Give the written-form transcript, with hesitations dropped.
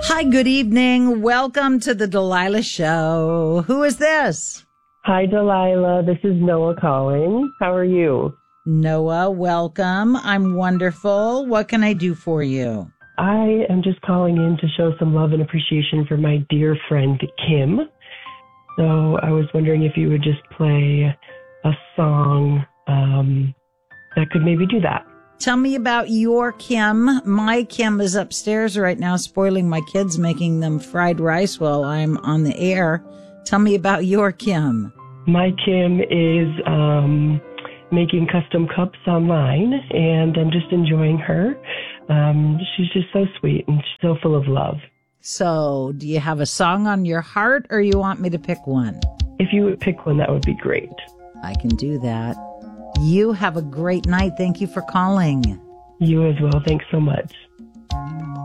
Hi, good evening. Welcome to the Delilah Show. Who is this? Hi, Delilah. This is Noah calling. How are you? Noah, welcome. I'm wonderful. What can I do for you? I am just calling in to show some love and appreciation for my dear friend, Kim. So I was wondering if you would just play a song that could maybe do that. Tell me about your Kim. My Kim is upstairs right now spoiling my kids, making them fried rice while I'm on the air. Tell me about your Kim. My Kim is making custom cups online, and I'm just enjoying her. She's just so sweet and so full of love. So, do you have a song on your heart, or you want me to pick one? If you would pick one, that would be great. I can do that. You have a great night. Thank you for calling. You as well. Thanks so much.